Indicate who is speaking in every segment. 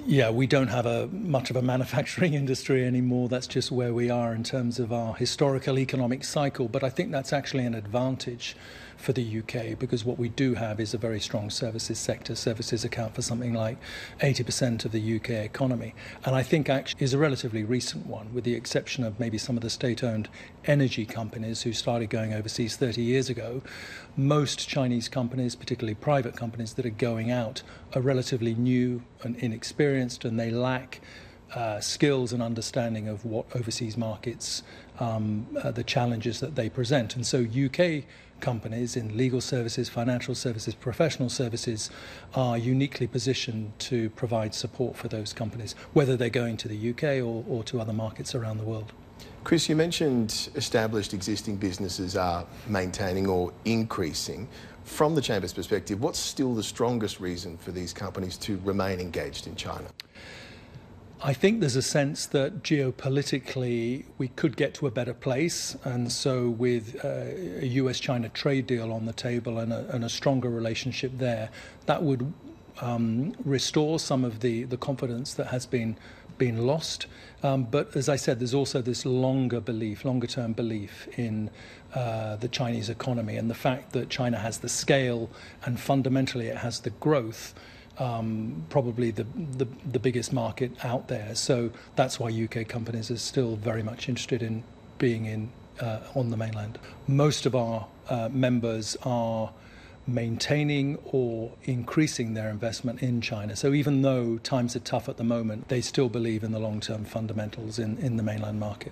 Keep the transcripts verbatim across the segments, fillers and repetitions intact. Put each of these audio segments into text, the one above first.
Speaker 1: Yeah, we don't have a much of a manufacturing industry anymore. That's just where we are in terms of our historical economic cycle. But I think that's actually an advantage for the U K, because what we do have is a very strong services sector. Services account for something like eighty percent of the U K economy. And I think actually is a relatively recent one, with the exception of maybe some of the state-owned energy companies who started going overseas thirty years ago. Most Chinese companies, particularly private companies that are going out, are relatively new and inexperienced, and they lack uh, skills and understanding of what overseas markets, um, uh, the challenges that they present. And so U K companies in legal services, financial services, professional services are uniquely positioned to provide support for those companies, whether they're going to the U K or, or to other markets around the world.
Speaker 2: Chris, you mentioned established existing businesses are maintaining or increasing. From the Chamber's perspective, what's still the strongest reason for these companies to remain engaged in China?
Speaker 1: I think there's a sense that geopolitically we could get to a better place, and so with uh, a U S China trade deal on the table and a, and a stronger relationship there, that would um, restore some of the, the confidence that has been been lost. Um, but as I said, there's also this longer belief, longer term belief in uh, the Chinese economy, and the fact that China has the scale and fundamentally it has the growth, um, probably the, the, the biggest market out there. So that's why U K companies are still very much interested in being in uh, on the mainland. Most of our uh, members are maintaining or increasing their investment in China. So even though times are tough at the moment, they still believe in the long-term fundamentals in, in the mainland market.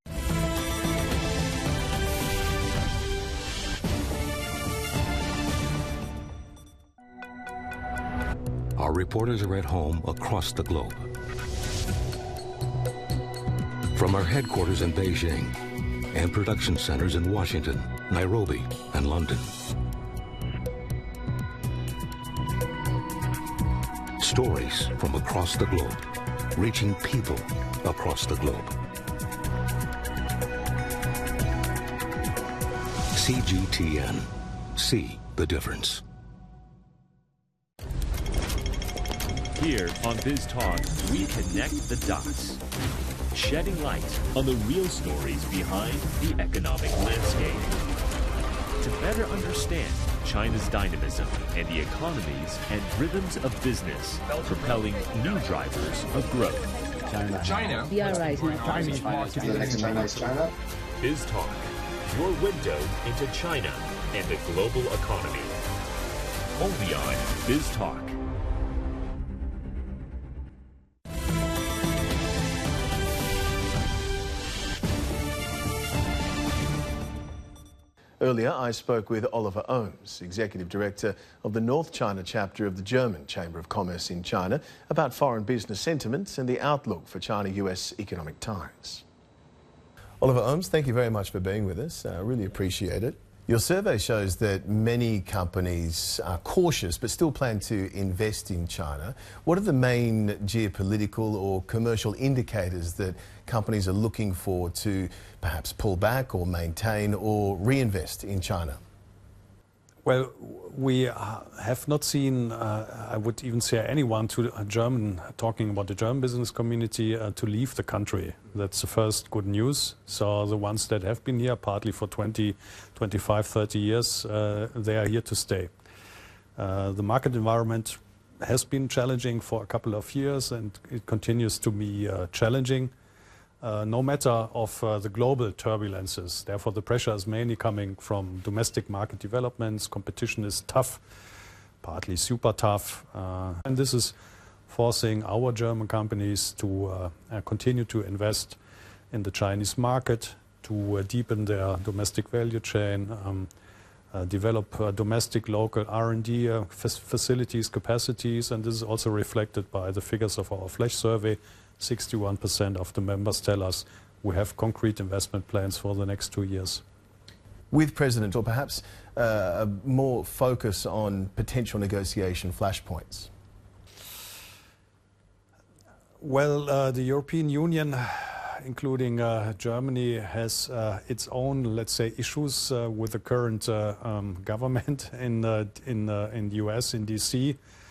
Speaker 3: Our reporters are at home across the globe. From our headquarters in Beijing and production centers in Washington, Nairobi, and London. Stories from across the globe, reaching people across the globe. C G T N. See the difference.
Speaker 4: Here on Biz Talk, we connect the dots, shedding light on the real stories behind the economic landscape. To better understand China's dynamism and the economies and rhythms of business, propelling new drivers of growth.
Speaker 5: China. China.
Speaker 6: We are rising.
Speaker 5: Chinese market.
Speaker 7: China. China.
Speaker 4: Biz Talk, your window into China and the global economy. Only on Biz Talk.
Speaker 2: Earlier, I spoke with Oliver Ohms, Executive Director of the North China chapter of the German Chamber of Commerce in China, about foreign business sentiments and the outlook for China-U S economic ties. Oliver Ohms, thank you very much for being with us. I really appreciate it. Your survey shows that many companies are cautious but still plan to invest in China. What are the main geopolitical or commercial indicators that companies are looking for to perhaps pull back or maintain or reinvest in China?
Speaker 8: Well, we have not seen, uh, I would even say anyone to a German, talking about the German business community, uh, to leave the country. That's the first good news. So the ones that have been here, partly for twenty, twenty-five, thirty years, uh, they are here to stay. Uh, the market environment has been challenging for a couple of years, and it continues to be uh, challenging. Uh, no matter of uh, the global turbulences. Therefore, the pressure is mainly coming from domestic market developments. Competition is tough, partly super tough. Uh, and this is forcing our German companies to uh, uh, continue to invest in the Chinese market, to uh, deepen their domestic value chain, um, uh, develop uh, domestic local R and D uh, facilities, capacities. And this is also reflected by the figures of our flash survey. sixty-one percent of the members tell us we have concrete investment plans for the next two years.
Speaker 2: With President, or perhaps uh, a more focus on potential negotiation flashpoints?
Speaker 8: Well, uh, the European Union, including uh, Germany, has uh, its own, let's say, issues uh, with the current uh, um, government in, uh, in, uh, in the U S, in D C